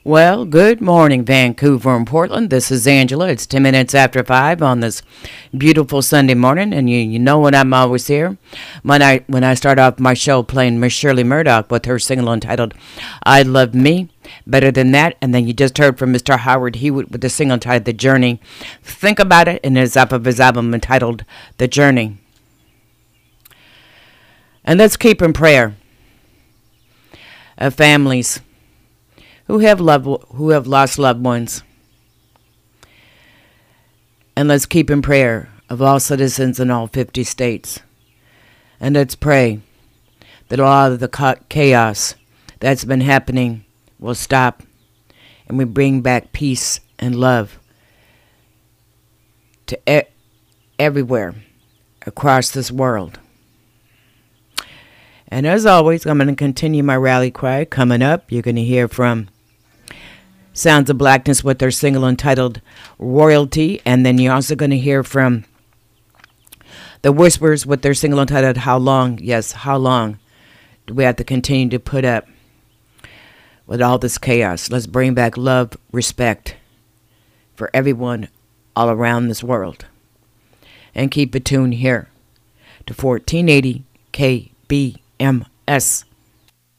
Well, good morning, Vancouver and Portland. This is Angela. It's 10 minutes after 5 on this beautiful Sunday morning, and you know when I'm always here. When I start off my show playing Miss Shirley Murdoch with her single entitled I Love Me Better Than That, and then you just heard from Mr. Howard Hewitt with the single entitled The Journey. Think about it, and it's off of his album entitled The Journey. And let's keep in prayer of families who have lost loved ones. And let's keep in prayer of all citizens in all 50 states. And let's pray that a lot of the chaos that's been happening will stop, and we bring back peace and love to everywhere across this world. And as always, I'm going to continue my rally cry. Coming up, you're going to hear from Sounds of Blackness with their single entitled Royalty. And then you're also going to hear from The Whispers with their single entitled How Long? Yes, how long do we have to continue to put up with all this chaos? Let's bring back love, respect for everyone all around this world. And keep it tuned here to 1480 KBMS.